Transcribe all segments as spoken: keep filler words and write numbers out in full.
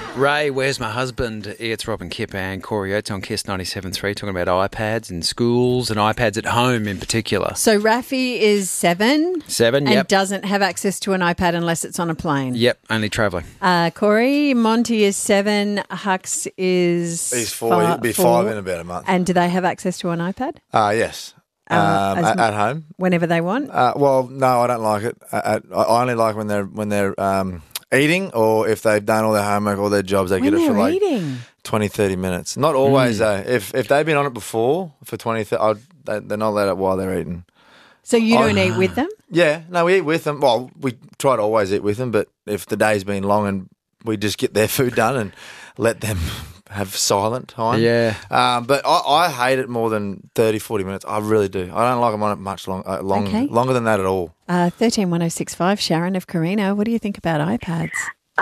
Ray, where's my husband? It's Robin Kip and Corey Oates on Kiss ninety-seven point three talking about iPads in schools and iPads at home in particular. So Rafi is seven. Seven, and yep. doesn't have access to an iPad unless it's on a plane. Yep, only travelling. Uh, Corey, Monty is seven. Hux is He's four. fi- He'll be four. five in about a month. And do they have access to an iPad? Uh, yes. Uh, Um, as at, mu- at home. Whenever they want? Uh, well, no, I don't like it. I, I I only like when they're when they're um, eating or if they've done all their homework, all their jobs. They when get it they're for like eating. twenty, thirty minutes. Not always though. If if they've been on it before for twenty, thirty, I'd, they, they're not allowed it while they're eating. So you I- don't eat with them? Yeah, no, we eat with them. Well, we try to always eat with them, but if the day's been long and we just get their food done and let them have silent time. Yeah. Um, but I, I hate it more than thirty, forty minutes. I really do. I don't like them on it much long, uh, long Okay. longer than that at all. Uh, thirteen one oh six five, Sharon of Carino. What do you think about iPads?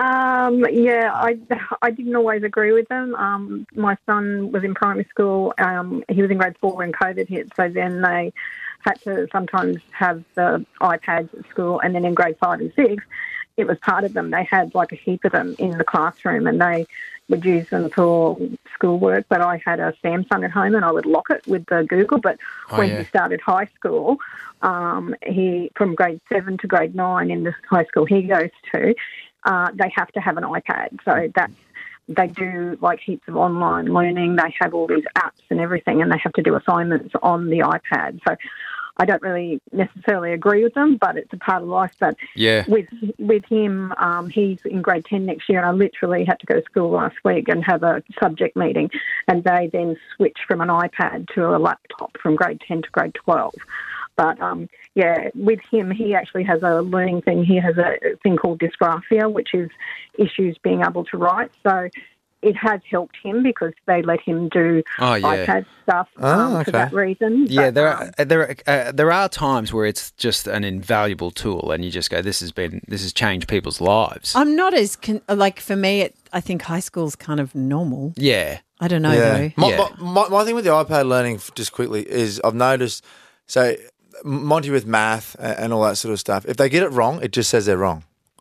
Um, yeah, I, I didn't always agree with them. Um, my son was in primary school. Um, he was in grade four when COVID hit, so then they had to sometimes have the iPads at school, and then in grade five and six, it was part of them. They had like a heap of them in the classroom, and they would use them for schoolwork. But I had a Samsung at home, and I would lock it with the Google. But Oh, when yeah. he started high school, um, he from grade seven to grade nine in the high school he goes to, uh, they have to have an iPad. So that's they do like heaps of online learning. They have all these apps and everything, and they have to do assignments on the iPad. So I don't really necessarily agree with them, but it's a part of life. But Yeah. with with him, um, he's in grade ten next year, and I literally had to go to school last week and have a subject meeting, and they then switched from an iPad to a laptop from grade ten to grade twelve. But, um, yeah, with him, he actually has a learning thing. He has a thing called dysgraphia, which is issues being able to write. So it has helped him because they let him do Oh, yeah. iPad stuff um, Oh, for okay. that reason. Yeah, But, there um, are there are, uh, there are times where it's just an invaluable tool, and you just go, "This has been this has changed people's lives." I'm not as, con- like, for me, it, I think high school's kind of normal. yeah, I don't know, Yeah. though. My, Yeah. my, my, my thing with the iPad learning, f- just quickly, is I've noticed, so Monty with math a- and all that sort of stuff, if they get it wrong, it just says they're wrong.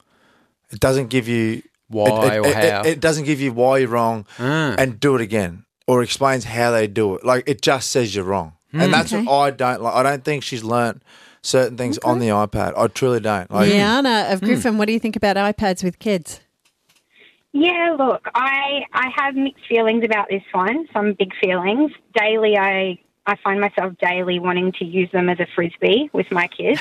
It doesn't give you Why it, it, or it, how. It, it doesn't give you why you're wrong Ah. and do it again, or explains how they do it. Like it just says you're wrong, and that's Okay. what I don't like. I don't think she's learnt certain things on the iPad. I truly don't. Like, Liana of Griffin, what do you think about iPads with kids? Yeah, look, I I have mixed feelings about this one. Some big feelings. Daily, I I find myself daily wanting to use them as a frisbee with my kids.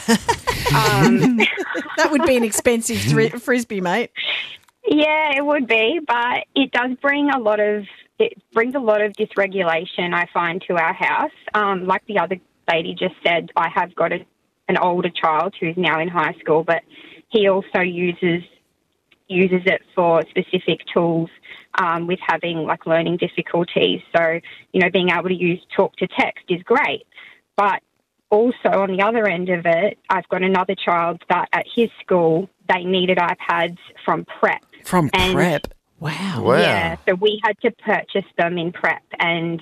um, That would be an expensive thri- frisbee, mate. yeah, it would be, but it does bring a lot of it brings a lot of dysregulation. I find to our house. Um, like the other lady just said, I have got a, an older child who's now in high school, but he also uses. uses it for specific tools um, with having like learning difficulties. So, you know, being able to use talk to text is great. But also on the other end of it, I've got another child that at his school, they needed iPads from prep. from And- prep. Wow. Wow. Yeah, so we had to purchase them in prep and,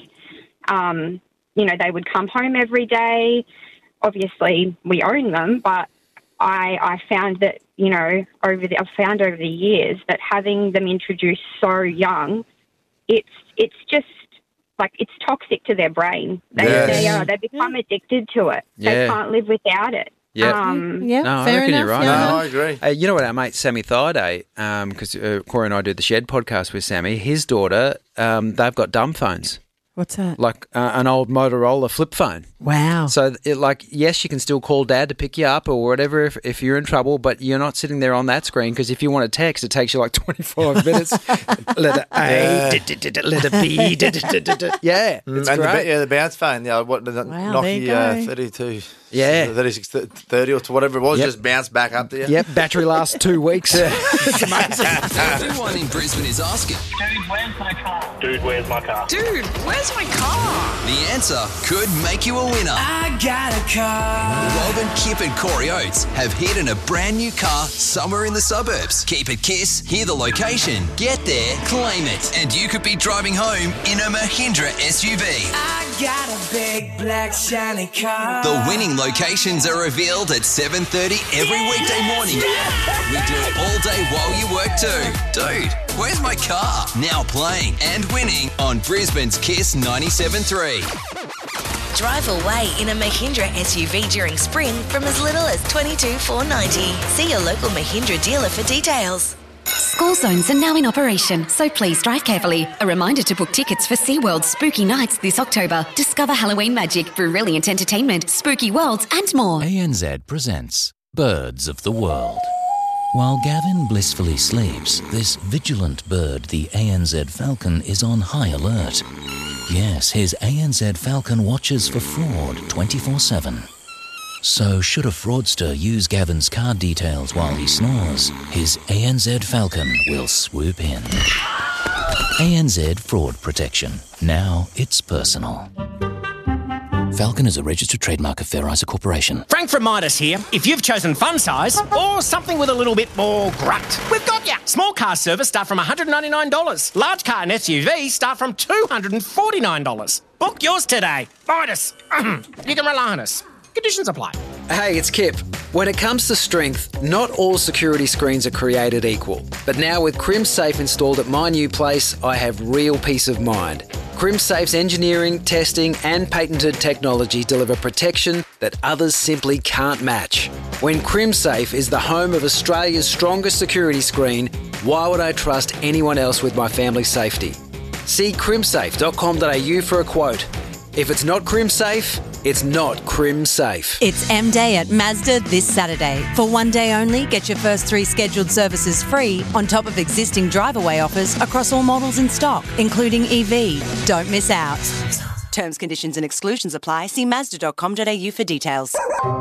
um, you know, they would come home every day. Obviously, we own them, but I, I found that, you know, over the, I've found over the years that having them introduced so young, it's it's just like it's toxic to their brain. They, Yes. they are they become addicted to it. Yeah. They can't live without it. Yeah. Um, Yeah, No, I fair reckon enough. you're right. No, Liana. I agree. Uh, you know what, our mate Sammy Thaiday, because uh, Corey and I do the Shed podcast with Sammy, his daughter, um, they've got dumb phones, What's that? like uh, an old Motorola flip phone. Wow. So, it, like, yes, you can still call Dad to pick you up or whatever if, if you're in trouble, but you're not sitting there on that screen because if you want to text, it takes you like twenty-five minutes. Letter A, Yeah. d- d- d- letter B, d- d- d- d- d- yeah, Mm, it's and the, great. ba- yeah, the bounce phone, yeah, what the Wow, there you Nokia go. thirty-two, Yeah. thirty-six, thirty or to whatever it was, Yep. just bounced back up there. Yep, battery lasts two weeks. It's amazing. Everyone in Brisbane is asking. Dude, where's my car? Dude, where's my car? Dude, where's my car? The answer could make you a winner. I got a car. Robin, Kip and Corey Oates have hidden a brand new car somewhere in the suburbs. Keep it Kiss, hear the location, get there, claim it. And you could be driving home in a Mahindra S U V. I got a big black shiny car. The winning locations are revealed at seven thirty every weekday morning. We do it all day while you work too. Dude, Where's My Car? Now playing and winning on Brisbane's Kiss ninety-seven three. Drive away in a Mahindra S U V during spring from as little as twenty-two thousand four hundred ninety dollars. See your local Mahindra dealer for details. School zones are now in operation, so please drive carefully. A reminder to book tickets for SeaWorld's Spooky Nights this October. Discover Halloween magic, brilliant entertainment, spooky worlds and more. A N Z presents Birds of the World. While Gavin blissfully sleeps, this vigilant bird, the A N Z falcon, is on high alert. Yes, his A N Z falcon watches for fraud twenty-four seven. So should a fraudster use Gavin's card details while he snores, his A N Z falcon will swoop in. A N Z Fraud Protection. Now it's personal. Falcon is a registered trademark of Fair Isa Corporation. Frank from Midas here. If you've chosen fun size or something with a little bit more grunt, we've got ya. Small car service start from one hundred ninety-nine dollars. Large car and S U V start from two hundred forty-nine dollars. Book yours today. Midas. You can rely on us. Conditions apply. Hey, it's Kip. When it comes to strength, not all security screens are created equal. But now with CrimSafe installed at my new place, I have real peace of mind. CrimSafe's engineering, testing and patented technology deliver protection that others simply can't match. When CrimSafe is the home of Australia's strongest security screen, why would I trust anyone else with my family's safety? See crimsafe dot com dot a u for a quote. If it's not CrimSafe, it's not CrimSafe. It's M-Day at Mazda this Saturday. For one day only, get your first three scheduled services free on top of existing drive-away offers across all models in stock, including E V. Don't miss out. Terms, conditions and exclusions apply. See mazda dot com dot a u for details.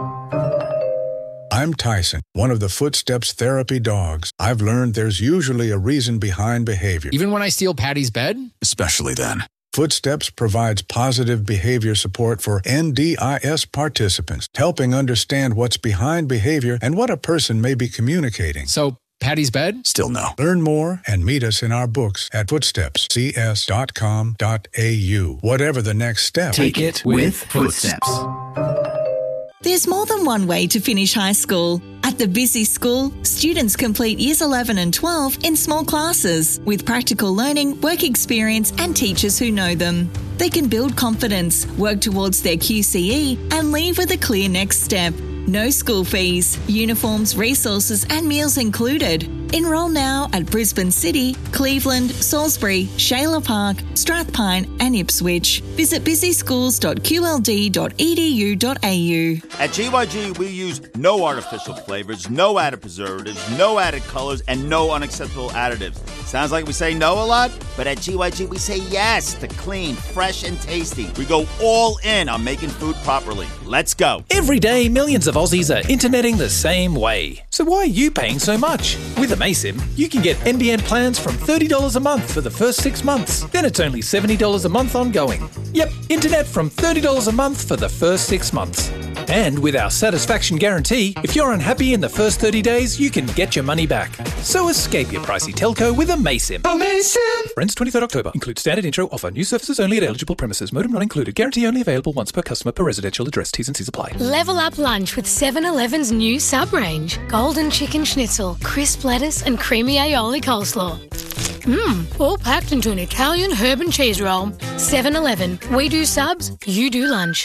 I'm Tyson, one of the Footsteps therapy dogs. I've learned there's usually a reason behind behavior. Even when I steal Patty's bed? Especially then. Footsteps provides positive behavior support for N D I S participants, helping understand what's behind behavior and what a person may be communicating. So, Patty's bed? Still no. Learn more and meet us in our books at footsteps c s dot com dot a u. Whatever the next step, take it with Footsteps. There's more than one way to finish high school. At the Busy School, students complete years eleven and twelve in small classes with practical learning, work experience and teachers who know them. They can build confidence, work towards their Q C E and leave with a clear next step. No school fees, uniforms, resources and meals included. Enroll now at Brisbane City, Cleveland, Salisbury, Shayla Park, Strathpine and Ipswich. Visit busy schools dot q l d dot e d u dot a u. At G Y G, we use no artificial flavors, no added preservatives, no added colors, and no unacceptable additives. Sounds like we say no a lot, but at G Y G, we say yes to clean, fresh, and tasty. We go all in on making food properly. Let's go. Every day, millions of Aussies are interneting the same way. So why are you paying so much? With Amaysim, you can get N B N plans from thirty dollars a month for the first six months. Then it's only seventy dollars a month ongoing. Yep, internet from thirty dollars a month for the first six months. And with our satisfaction guarantee, if you're unhappy in the first thirty days, you can get your money back. So escape your pricey telco with Amaysim. Amaysim! Ends twenty-third October. Includes standard intro offer. New services only at eligible premises. Modem not included. Guarantee only available once per customer per residential address. T's and C's apply. Level up lunch with seven eleven's new sub-range. Golden chicken schnitzel, crisp lettuce and creamy aioli coleslaw. Mmm, all packed into an Italian herb and cheese roll. seven eleven. We do subs, you do lunch.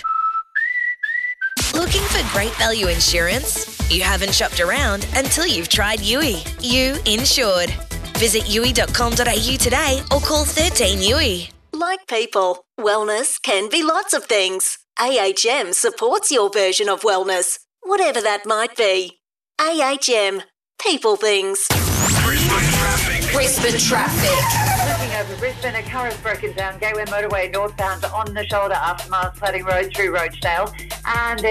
Looking for great value insurance? You haven't shopped around until you've tried U I. You insured. Visit u i dot com dot a u today or call thirteen U I. Like people, wellness can be lots of things. A H M supports your version of wellness, whatever that might be. A H M, people things. Brisbane traffic. Brisbane traffic. Looking over Brisbane, a car has broken down Gateway Motorway northbound on the shoulder after Mars Cladding Road through Roachdale. And